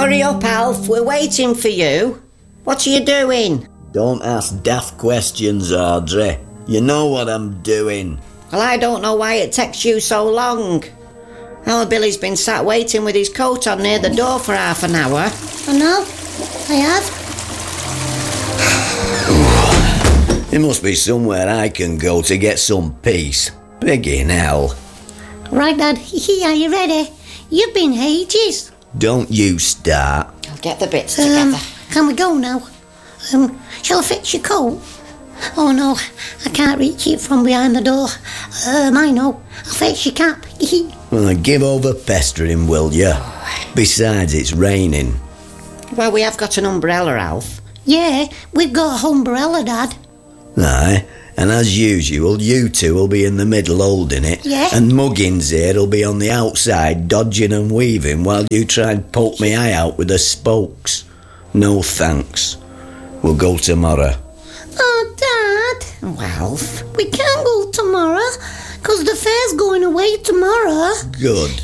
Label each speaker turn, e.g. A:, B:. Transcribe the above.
A: Hurry up, Alf, we're waiting for you. What are you doing?
B: Don't ask daft questions, Audrey. You know what I'm doing.
A: Well, I don't know why it takes you so long. Our Billy's been sat waiting with his coat on near the door for half an hour.
C: I know, I have.
B: There must be somewhere I can go to get some peace. Begging hell.
C: Right, Dad, are you ready? You've been ages.
B: Don't you start.
A: I'll get the bits together.
C: Can we go now? Shall I fix your coat? Oh no, I can't reach it from behind the door. I know. I'll fetch your cap.
B: Well, give over pestering, will you? Besides, it's raining.
A: Well, we have got an umbrella, Alf.
C: Yeah, we've got an umbrella, Dad.
B: Aye, and as usual, you two will be in the middle holding it.
C: Yeah.
B: And Muggins here will be on the outside dodging and weaving while you try and poke me eye out with the spokes. No thanks. We'll go tomorrow.
C: Oh, Dad.
A: Oh, Alf.
C: We can't go tomorrow, 'cause the fair's going away tomorrow.
B: Good.